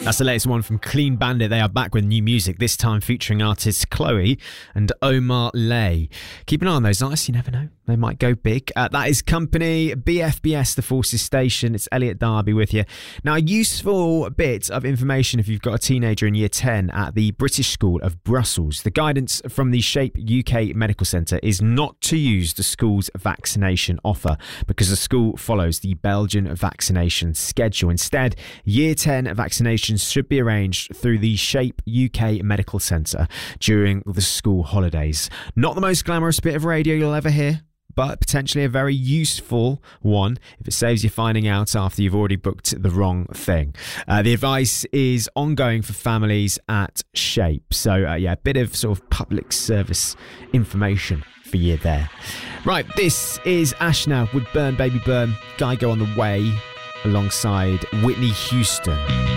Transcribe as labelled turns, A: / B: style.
A: That's the latest one from Clean Bandit. They are back with new music, this time featuring artists Chloe and Omar Lay. Keep an eye on those artists, you never know. They might go big. That is Company, BFBS, The Forces Station. It's Elliot Darby with you. Now, a useful bit of information if you've got a teenager in Year 10 at the British School of Brussels. The guidance from the Shape UK Medical Centre is not to use the school's vaccination offer because the school follows the Belgian vaccination schedule. Instead, Year 10 vaccinations should be arranged through the Shape UK Medical Centre during the school holidays. Not the most glamorous bit of radio you'll ever hear, but potentially a very useful one if it saves you finding out after you've already booked the wrong thing. The advice is ongoing for families at Shape. So, a bit of sort of public service information for you there. Right, this is Ash now with Burn Baby Burn. Guy Go on the way alongside Whitney Houston.